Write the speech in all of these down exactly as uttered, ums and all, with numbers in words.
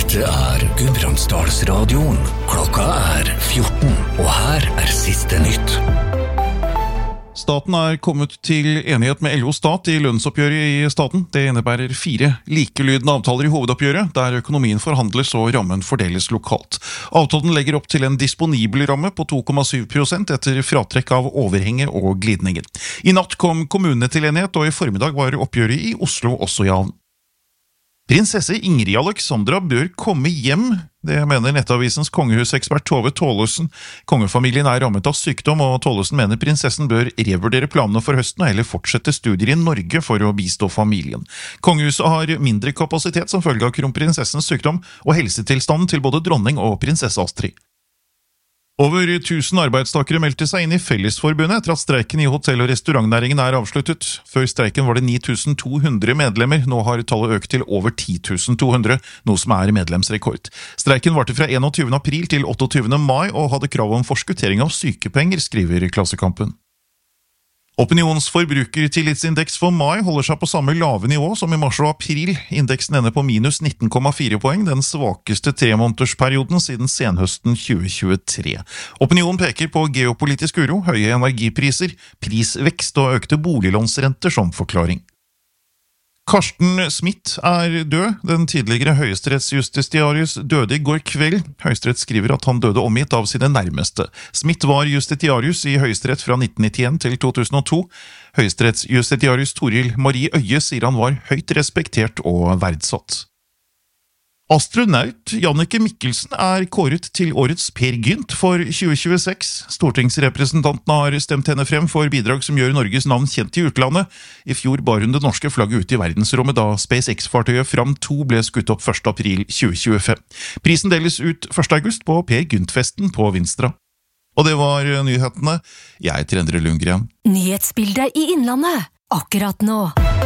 Dette er Gudbrandsdalsradioen. Klokka er fjorten, og her er siste nytt. Staten er kommet til enighet med L O Stat i lønnsoppgjøret i staten. Det innebærer fire likelydende avtaler i hovedoppgjøret, der økonomien forhandles og rammen fordeles lokalt. Avtalen legger opp til en disponibel ramme på to komma syv prosent etter fratrekk av overhenge og glidninger. I natt kom kommunene til enighet, og i formiddag var oppgjøret i Oslo også i havn. Prinsesse Ingrid Alexandra bør komme hjem, det mener Nettavisens kongehusekspert Tove Tålesen. Kongefamilien er rammet av sykdom, og Tålesen mener prinsessen bør revurdere planene for høsten og heller fortsette studier i Norge for å bistå familien. Kongehuset har mindre kapasitet som følge av kronprinsessens sykdom og helsetilstanden til både dronning og prinsesse Astrid. Over tusen arbeidstakere meldte seg inn i Fellesforbundet etter at streiken i hotell- og restaurantnæringen er avsluttet. Før streiken var det ni tusen to hundre medlemmer, nå har tallet økt til over ti tusen to hundre, noe som er medlemsrekord. Streiken varte fra enogtyvende april til otteogtyvende mai og hadde krav om forskuttering av sykepenger, skriver Klassekampen. Opinionsforbrukertillitsindeks for mai holder seg på samme lave nivå som i mars og april. Indeksen ender på minus nitten komma fire poeng, den svakeste tremånedersperioden siden senhøsten tjue tjuetre. Opinionen peker på geopolitisk uro, høye energipriser, prisvekst og økte boliglånsrenter som forklaring. Karsten Smith er død. Den tidligere høyesterettsjustitiarius døde i går kveld. Høyesterett skriver at han døde omgitt av sine nærmeste. Smith var justitiarius i Høyesterett fra nitten nittien til to tusen og to. Høyesterettsjustitiarius Toril Marie Øye sier han var høyt respektert og verdsatt. Astronaut Jannicke Mikkelsen er kåret til årets Per Gynt for tjue tjueseks. Stortingsrepresentantene har stemt henne frem for bidrag som gjør Norges navn kjent i utlandet. I fjor bar hun det norske flagget ut i verdensrommet da SpaceX-fartøyet Fram to ble skutt opp første april tjue tjuefem. Prisen deles ut første august på Per Gynt-festen på Vinstra. Og det var nyhetene. Jeg heter Endre Lundgren. Nyhetsbildet i Innlandet, akkurat nå.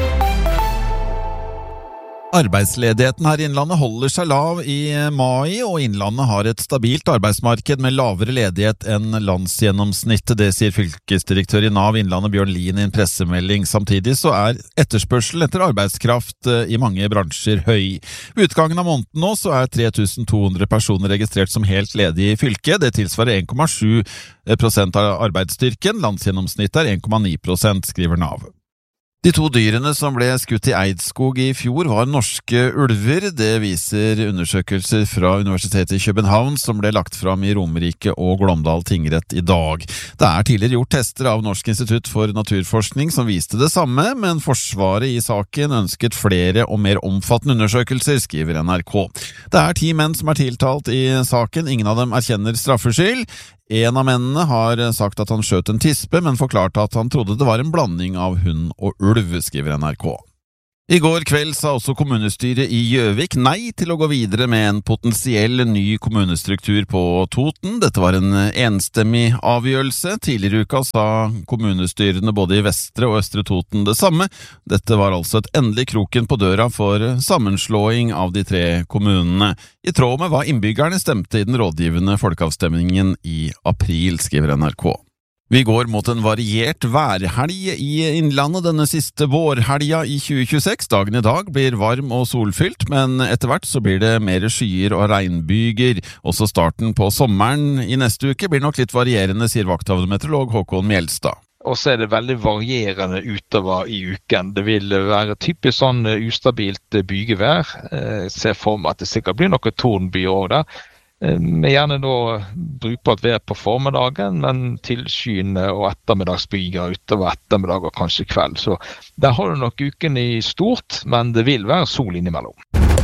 Arbeidsledigheten her i Innlandet holder seg lav i mai, og Innlandet har et stabilt arbeidsmarked med lavere ledighet enn landsgjennomsnittet. Det sier fylkesdirektør i Nav Innlandet Bjørn Lien i en pressemelding. Samtidig så er etterspørselen etter arbeidskraft i mange bransjer høy. Ved utgangen av måneden nå så er tre tusen to hundre personer registrert som helt ledige i fylket. Det tilsvarer en komma sju prosent av arbeidsstyrken. Landsgjennomsnittet er en komma ni prosent, skriver Nav. De to dyrene som ble skutt i Eidskog i fjor var norske ulver. Det viser undersøkelser fra Universitetet i København som ble lagt fram i Romerike og Glåmdal tingrett i dag. Det er tidligere gjort tester av Norsk institutt for naturforskning som viste det samme, men forsvaret i saken ønsket flere og mer omfattende undersøkelser, skriver N R K. Det er ti menn som er tiltalt i saken, ingen av dem erkjenner straffskyld. En av mennene har sagt at han skjøt en tispe, men forklarte at han trodde det var en blanding av hund og ulv, skriver N R K. I går kveld sa også kommunestyret i Gjøvik nei til å gå videre med en potensiell ny kommunestruktur på Toten. Dette var en enstemmig avgjørelse. Tidligere i uka sa kommunestyrene både i Vestre og Østre Toten det samme. Dette var altså et endelig kroken på døra for sammenslåing av de tre kommunene, i tråd med hva innbyggerne stemte i den rådgivende folkeavstemningen i april, skriver N R K. Vi går mot en variert værhelg i Innlandet denne siste vårhelga i tjue tjueseks. Dagen i dag blir varm og solfylt, men etter hvert så blir det mer skyer og regnbyger. Også starten på sommeren i neste uke blir nok litt varierende, sier vakthavende meteorolog Håkon Mjelstad. Og så er det veldig varierende utover i uken. Det vil være typisk sånn ustabilt bygevær. Jeg ser for meg at det sikkert blir noe tordenbyer også der. Vi gjerne da brukbart vær på formiddagen, men til skyene og ettermiddagsbyger utover ettermiddag og kanskje kveld. Så der har du nok uken i stort, men det vil være sol innimellom.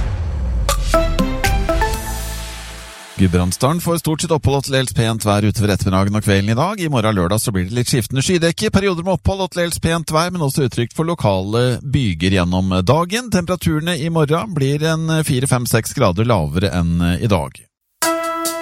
Gudbrandsdalen får stort sett opphold og til dels pent vær utover ettermiddagen og kvelden i dag. I morgen lørdag så blir det litt skiftende skydekke, perioder med opphold og til dels pent vær, men også utrygt for lokale byger gjennom dagen. Temperaturene i morgen blir en fire fem seks grader lavere enn i dag.